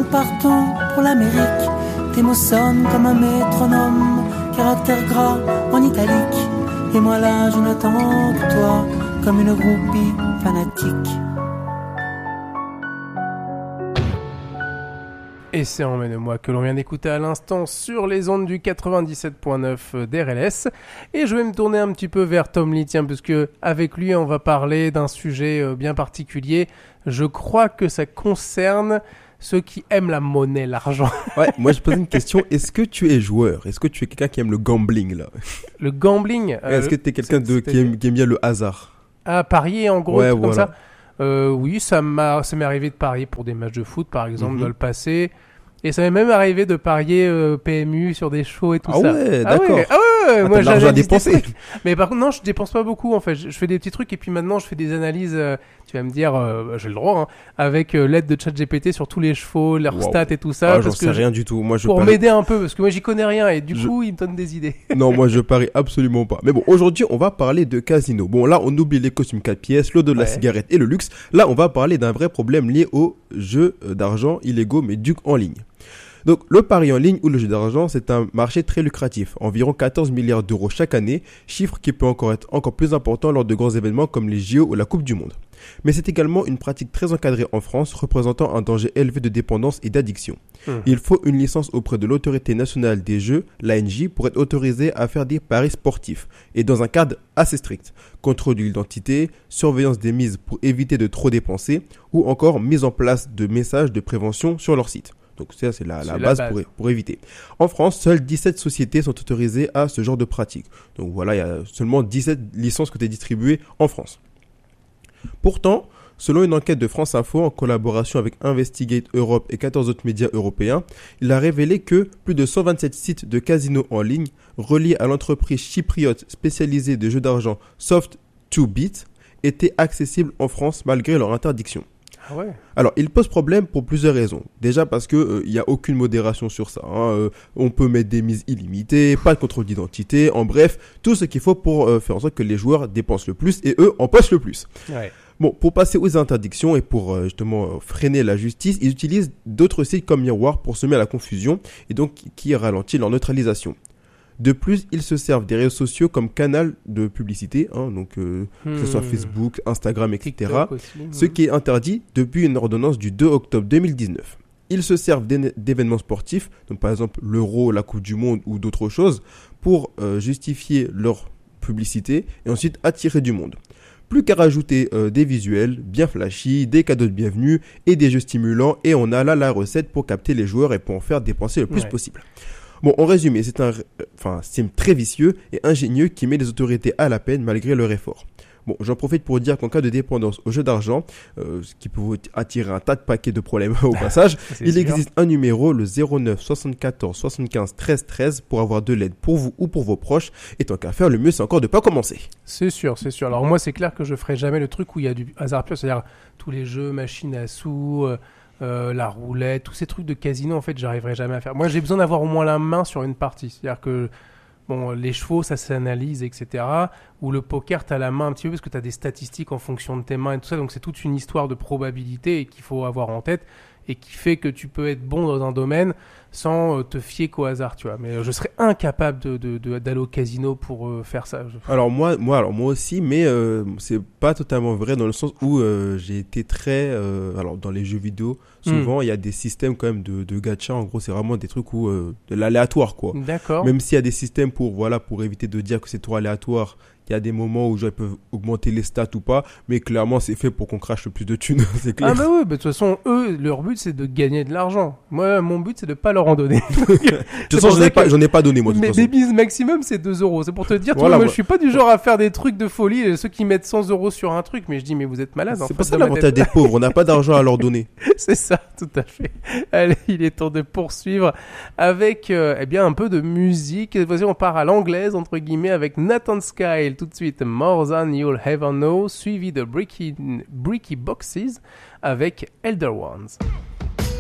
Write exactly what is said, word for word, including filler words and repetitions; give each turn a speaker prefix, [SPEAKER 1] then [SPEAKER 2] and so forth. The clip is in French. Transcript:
[SPEAKER 1] partons pour l'Amérique. Tes mots sonnent comme un métronome, caractère gras en italique. Et moi là, je n'attends que toi, comme une groupie fanatique.
[SPEAKER 2] Et c'est Emmène-moi que l'on vient d'écouter à l'instant sur les ondes du quatre-vingt-dix-sept point neuf d'R L S. Et je vais me tourner un petit peu vers Tom Lee, tiens, parce que avec lui, on va parler d'un sujet bien particulier. Je crois que ça concerne ceux qui aiment la monnaie, l'argent.
[SPEAKER 3] Ouais, moi je pose une question. Est-ce que tu es joueur ? Est-ce que tu es quelqu'un qui aime le gambling, là ?
[SPEAKER 2] Le gambling euh,
[SPEAKER 3] Est-ce que tu es quelqu'un de, qui, aime, qui aime bien le hasard ?
[SPEAKER 2] Ah, parier en gros,
[SPEAKER 3] ouais,
[SPEAKER 2] comme
[SPEAKER 3] voilà.
[SPEAKER 2] ça euh, Oui, ça, m'a, ça m'est arrivé de parier pour des matchs de foot, par exemple, mm-hmm. dans le passé. Et ça m'est même arrivé de parier euh, P M U sur des chevaux et tout
[SPEAKER 3] ah
[SPEAKER 2] ça.
[SPEAKER 3] Ouais,
[SPEAKER 2] ah
[SPEAKER 3] d'accord.
[SPEAKER 2] ouais, ah ouais,
[SPEAKER 3] ah,
[SPEAKER 2] moi
[SPEAKER 3] t'as de l'argent à dépenser.
[SPEAKER 2] Mais par contre, non, je dépense pas beaucoup en fait. Je, je fais des petits trucs et puis maintenant, je fais des analyses. Euh, tu vas me dire, euh, j'ai le droit, hein, avec euh, l'aide de ChatGPT sur tous les chevaux, leurs wow. stats et tout ça.
[SPEAKER 3] Ah,
[SPEAKER 2] parce
[SPEAKER 3] j'en
[SPEAKER 2] que
[SPEAKER 3] sais
[SPEAKER 2] je,
[SPEAKER 3] rien du tout. Moi, je
[SPEAKER 2] pour
[SPEAKER 3] parie...
[SPEAKER 2] m'aider un peu, parce que moi, j'y connais rien et du
[SPEAKER 3] je...
[SPEAKER 2] coup, il me donne des idées.
[SPEAKER 3] Non, moi, je parie absolument pas. Mais bon, aujourd'hui, on va parler de casino. Bon, là, on oublie les costumes quatre pièces, l'eau de ouais. la cigarette et le luxe. Là, on va parler d'un vrai problème lié aux jeux d'argent illégaux, mais du en ligne. Donc, le pari en ligne ou le jeu d'argent, c'est un marché très lucratif, environ quatorze milliards d'euros chaque année, chiffre qui peut encore être encore plus important lors de grands événements comme les J O ou la Coupe du Monde. Mais c'est également une pratique très encadrée en France, représentant un danger élevé de dépendance et d'addiction. Mmh. Il faut une licence auprès de l'autorité nationale des jeux, l'A N J, pour être autorisé à faire des paris sportifs, et dans un cadre assez strict. Contrôle de l'identité, surveillance des mises pour éviter de trop dépenser, ou encore mise en place de messages de prévention sur leur site. Donc ça, c'est la, la, c'est base, la base. Pour, pour éviter. En France, seules dix-sept sociétés sont autorisées à ce genre de pratique. Donc voilà, il y a seulement dix-sept licences qui ont été distribuées en France. Pourtant, selon une enquête de France Info en collaboration avec Investigate Europe et quatorze autres médias européens, il a révélé que plus de cent vingt-sept sites de casinos en ligne reliés à l'entreprise chypriote spécialisée de jeux d'argent Soft two bit étaient accessibles en France malgré leur interdiction.
[SPEAKER 2] Ah ouais.
[SPEAKER 3] Alors, il pose problème pour plusieurs raisons. Déjà parce que euh, il y a aucune modération sur ça. Hein. Euh, on peut mettre des mises illimitées, pas de contrôle d'identité. En bref, tout ce qu'il faut pour euh, faire en sorte que les joueurs dépensent le plus et eux en pochent le plus.
[SPEAKER 2] Ouais.
[SPEAKER 3] Bon, pour passer aux interdictions et pour euh, justement euh, freiner la justice, ils utilisent d'autres sites comme Miroir pour semer la confusion et donc qui ralentit leur neutralisation. De plus, ils se servent des réseaux sociaux comme canal de publicité, hein, donc euh, hmm. que ce soit Facebook, Instagram, et cetera. Aussi, ce hmm. qui est interdit depuis une ordonnance du deux octobre deux mille dix-neuf. Ils se servent d'événements sportifs, donc par exemple l'Euro, la Coupe du Monde ou d'autres choses, pour euh, justifier leur publicité et ensuite attirer du monde. Plus qu'à rajouter euh, des visuels bien flashy, des cadeaux de bienvenue et des jeux stimulants, et on a là la recette pour capter les joueurs et pour en faire dépenser le plus ouais. possible. Bon, en résumé, c'est un enfin, système très vicieux et ingénieux qui met les autorités à la peine malgré leur effort. Bon, j'en profite pour dire qu'en cas de dépendance au jeu d'argent, euh, ce qui peut vous attirer un tas de paquets de problèmes au passage, il sûr. existe un numéro, le zéro neuf soixante-quatorze soixante-quinze treize treize, pour avoir de l'aide pour vous ou pour vos proches. Et tant qu'à faire, le mieux, c'est encore de ne pas commencer.
[SPEAKER 2] C'est sûr, c'est sûr. Alors moi, c'est clair que je ferai jamais le truc où il y a du hasard pur, c'est-à-dire tous les jeux, machines à sous... Euh... Euh, la roulette, tous ces trucs de casino, en fait, j'arriverai jamais à faire. Moi, j'ai besoin d'avoir au moins la main sur une partie. C'est-à-dire que, bon, les chevaux, ça s'analyse, et cetera. Ou le poker, t'as la main un petit peu parce que t'as des statistiques en fonction de tes mains et tout ça. Donc, c'est toute une histoire de probabilité et qu'il faut avoir en tête et qui fait que tu peux être bon dans un domaine sans te fier qu'au hasard, tu vois. Mais je serais incapable de, de, de, d'aller au casino pour euh, faire ça. Je...
[SPEAKER 3] Alors moi, moi, alors moi aussi, mais euh, c'est pas totalement vrai dans le sens où euh, j'ai été très, euh, alors dans les jeux vidéo, souvent il mm. y a des systèmes quand même de, de gacha. En gros, c'est vraiment des trucs où euh, de l'aléatoire, quoi.
[SPEAKER 2] D'accord.
[SPEAKER 3] Même s'il y a des systèmes pour, voilà, pour éviter de dire que c'est trop aléatoire. Il y a des moments où ils peuvent augmenter les stats ou pas, mais clairement, c'est fait pour qu'on crache le plus de thunes, c'est clair.
[SPEAKER 2] Ah bah oui, bah, de toute façon, eux, leur but, c'est de gagner de l'argent. Moi, mon but, c'est de pas leur en donner. De
[SPEAKER 3] toute façon, j'en ai, pas, j'en ai pas donné, moi, de toute
[SPEAKER 2] façon. Mais mes maximum, c'est deux euros. C'est pour te dire,
[SPEAKER 3] voilà,
[SPEAKER 2] toi, moi,
[SPEAKER 3] ouais.
[SPEAKER 2] je suis pas du genre à faire des trucs de folie, ceux qui mettent cent euros sur un truc, mais je dis, mais vous êtes malade.
[SPEAKER 3] C'est pas ça l'avantage des pauvres, on n'a pas d'argent à leur donner.
[SPEAKER 2] C'est ça, tout à fait. Allez, il est temps de poursuivre avec, euh, eh bien, un peu de musique. Cette fois-ci, on part à l'anglaise, entre guillemets, avec Nathan Skyle, tout de suite, More Than You'll Ever Know, suivi de Bricky, Bricky Boxes avec Elder Ones.